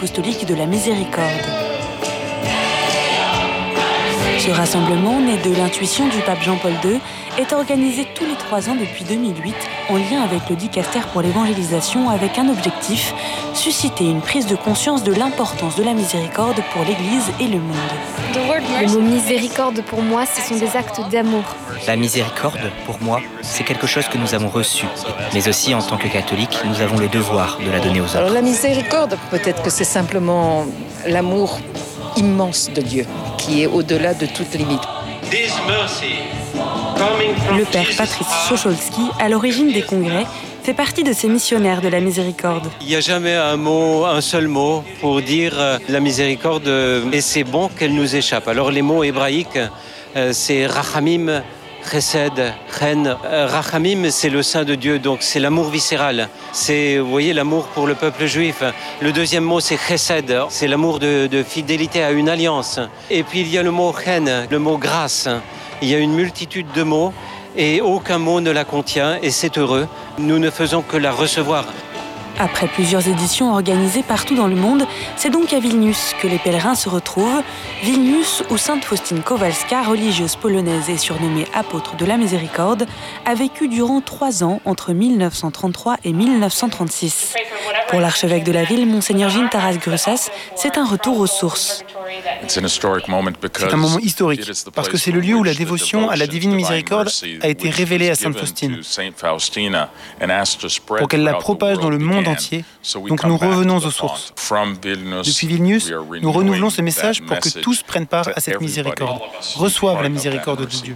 apostolique de la miséricorde. Ce rassemblement, né de l'intuition du pape Jean-Paul II, est organisé tous les 3 ans depuis 2008 en lien avec le dicaster pour l'évangélisation avec un objectif, susciter une prise de conscience de l'importance de la miséricorde pour l'Église et le monde. Le mot miséricorde pour moi, ce sont des actes d'amour. La miséricorde, pour moi, c'est quelque chose que nous avons reçu. Mais aussi, en tant que catholiques, nous avons le devoir de la donner aux autres. Alors la miséricorde, peut-être que c'est simplement l'amour immense de Dieu, qui est au-delà de toute limite. Le père Patrice Chocholski, à l'origine des congrès, fait partie de ces missionnaires de la miséricorde. Il n'y a jamais un seul mot pour dire la miséricorde, et c'est bon qu'elle nous échappe. Alors les mots hébraïques, c'est rachamim, chesed, chen. Rachamim, c'est le sein de Dieu, donc c'est l'amour viscéral. C'est, vous voyez, l'amour pour le peuple juif. Le deuxième mot, c'est chesed, c'est l'amour de fidélité à une alliance. Et puis il y a le mot chen, le mot grâce. Il y a une multitude de mots et aucun mot ne la contient et c'est heureux. Nous ne faisons que la recevoir. Après plusieurs éditions organisées partout dans le monde, c'est donc à Vilnius que les pèlerins se retrouvent. Vilnius, où Sainte Faustine Kowalska, religieuse polonaise et surnommée apôtre de la miséricorde, a vécu durant 3 ans entre 1933 et 1936. Pour l'archevêque de la ville, Monseigneur Jean Taras Grussas, c'est un retour aux sources. C'est un moment historique, parce que c'est le lieu où la dévotion à la divine miséricorde a été révélée à Sainte Faustine, pour qu'elle la propage dans le monde entier. Donc nous revenons aux sources. Depuis Vilnius, nous renouvelons ce message pour que tous prennent part à cette miséricorde, reçoivent la miséricorde de Dieu.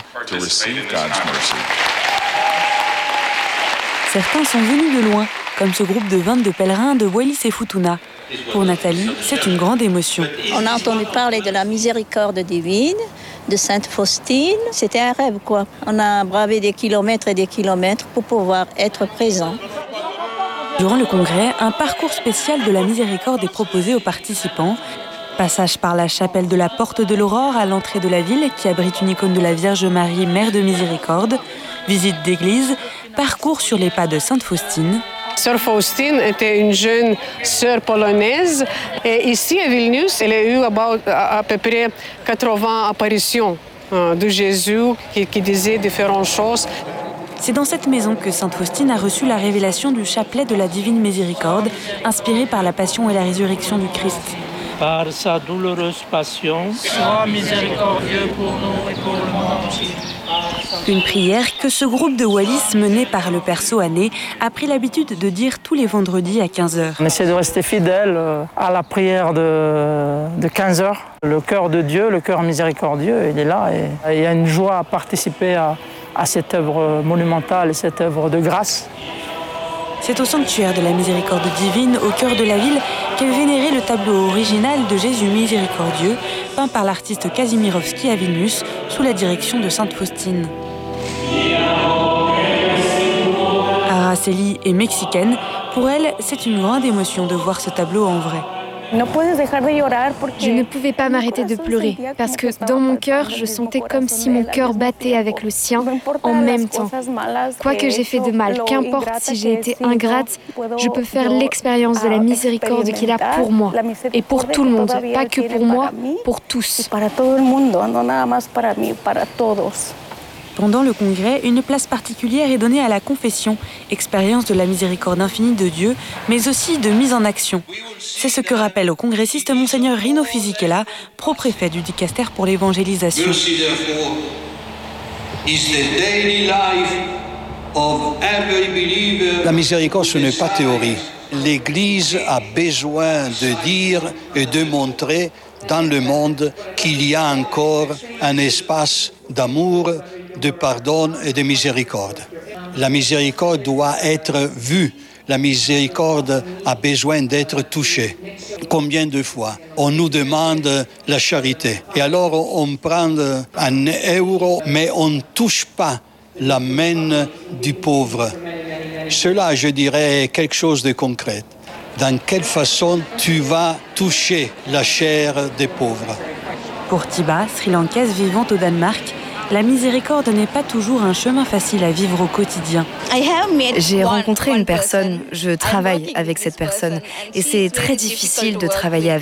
Certains sont venus de loin, comme ce groupe de 22 pèlerins de Wallis et Futuna. Pour Nathalie, c'est une grande émotion. On a entendu parler de la miséricorde divine, de Sainte Faustine. C'était un rêve, quoi. On a bravé des kilomètres et des kilomètres pour pouvoir être présent. Durant le congrès, un parcours spécial de la miséricorde est proposé aux participants. Passage par la chapelle de la Porte de l'Aurore à l'entrée de la ville, qui abrite une icône de la Vierge Marie, Mère de Miséricorde. Visite d'église, parcours sur les pas de Sainte Faustine. Sœur Faustine était une jeune sœur polonaise et ici à Vilnius, elle a eu à peu près 80 apparitions de Jésus qui disait différentes choses. C'est dans cette maison que Sainte Faustine a reçu la révélation du chapelet de la Divine Miséricorde, inspiré par la passion et la résurrection du Christ. Par sa douloureuse passion, sois miséricordieux pour nous et pour le monde entier. Une prière que ce groupe de Wallis, mené par le père Sohané, a pris l'habitude de dire tous les vendredis à 15h. On essaie de rester fidèle à la prière de 15h. Le cœur de Dieu, le cœur miséricordieux, il est là. Et il y a une joie à participer à cette œuvre monumentale et cette œuvre de grâce. C'est au sanctuaire de la miséricorde divine, au cœur de la ville, qu'est vénéré le tableau original de Jésus miséricordieux, peint par l'artiste Kazimirovski à Vilnius, sous la direction de Sainte Faustine. Araceli est mexicaine. Pour elle, c'est une grande émotion de voir ce tableau en vrai. Je ne pouvais pas m'arrêter de pleurer parce que dans mon cœur, je sentais comme si mon cœur battait avec le sien en même temps. Quoi que j'ai fait de mal, qu'importe si j'ai été ingrate, je peux faire l'expérience de la miséricorde qu'il a pour moi et pour tout le monde, pas que pour moi, pour tous. Pendant le congrès, une place particulière est donnée à la confession, expérience de la miséricorde infinie de Dieu, mais aussi de mise en action. C'est ce que rappelle au congressiste Monseigneur Rino Fisichella, pro-préfet du dicaster pour l'évangélisation. La miséricorde, ce n'est pas théorie. L'Église a besoin de dire et de montrer dans le monde qu'il y a encore un espace d'amour, de pardon et de miséricorde. La miséricorde doit être vue. La miséricorde a besoin d'être touchée. Combien de fois on nous demande la charité et alors on prend 1 euro mais on ne touche pas la main du pauvre. Cela, je dirais, est quelque chose de concret. Dans quelle façon tu vas toucher la chair des pauvres? Pour Tiba, sri-lankaise vivant au Danemark, la miséricorde n'est pas toujours un chemin facile à vivre au quotidien. J'ai rencontré une personne, je travaille avec cette personne et c'est très difficile de travailler avec